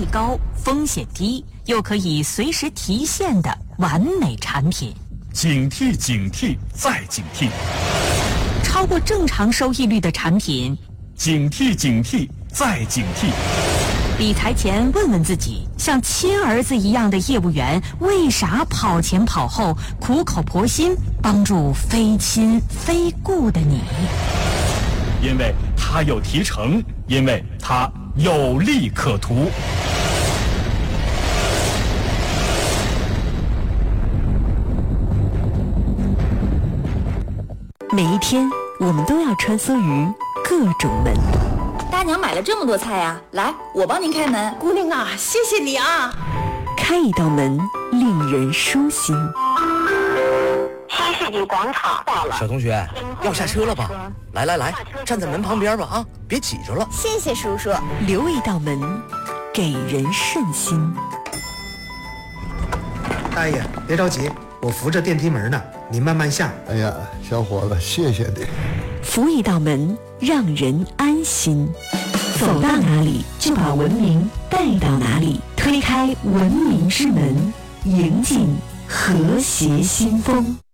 高、风险低，又可以随时提现的完美产品。 警惕警惕再警惕， 超过正常收益率的产品， 警惕警惕再警惕。 理财前问问自己，像亲儿子一样的业务员为啥跑前跑后，苦口婆心帮助非亲非故的你？ 因为他有提成，因为他有利可图。 每一天，我们都要穿梭于各种门。 大娘买了这么多菜呀，来，我帮您开门。 姑娘啊，谢谢你啊！ 开一道门，令人舒心。 新世纪广场到了， 小同学，要下车了吧？来来来，站在门旁边吧啊，别挤着了。 谢谢叔叔。 留一道门，给人顺心。 大爷，别着急，我扶着电梯门呢，你慢慢下。 哎呀，小伙子，谢谢你。 扶一道门，让人安心。走到哪里，就把文明带到哪里。推开文明之门，迎进和谐新风。